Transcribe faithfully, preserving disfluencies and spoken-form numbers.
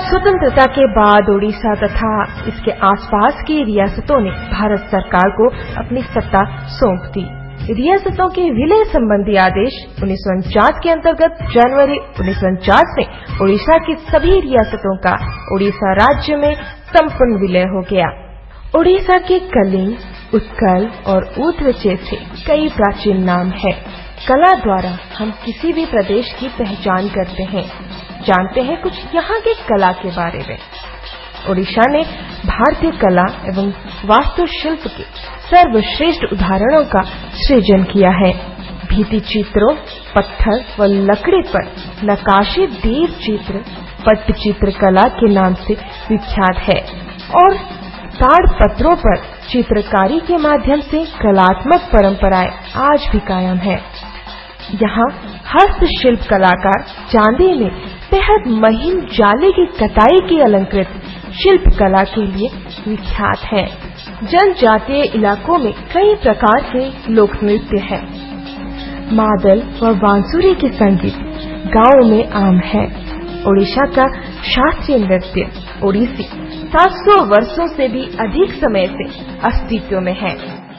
स्वतंत्रता के बाद उड़ीसा तथा इसके आसपास की रियासतों ने भारत सरकार को अपनी सत्ता सौंप दी। रियासतों के विलय संबंधी आदेश उन्नीस सौ उनचास के अंतर्गत जनवरी उन्नीस सौ उनचास में उड़ीसा की सभी रियासतों का उड़ीसा राज्य में संपूर्ण विलय हो गया। उड़ीसा के कलिंग, उत्कल और ऊर्ध्व जैसे कई प्राचीन नाम हैं। कला द्वारा हम किसी भी प्रदेश की पहचान करते हैं। जानते हैं कुछ यहाँ के कला के बारे में। ओडिशा ने भारतीय कला एवं वास्तुशिल्प के सर्वश्रेष्ठ उदाहरणों का सृजन किया है। भित्ति चित्रों, पत्थर व लकड़ी पर नक्काशी देव चित्र पट्टचित्र कला के नाम से विख्यात है और ताड़पत्रों पर चित्रकारी के माध्यम से कलात्मक परंपराएं आज भी कायम है। यहाँ हस्तशिल्प कलाकार चांदी में बेहद महीन जाले की कटाई की अलंकृत शिल्प कला के लिए विख्यात है। जनजातीय इलाकों में कई प्रकार के लोक नृत्य हैं। मादल व बांसुरी के संगीत गाँव में आम है। ओडिशा का शास्त्रीय नृत्य ओडिसी सात सौ वर्षों से भी अधिक समय से अस्तित्व में है।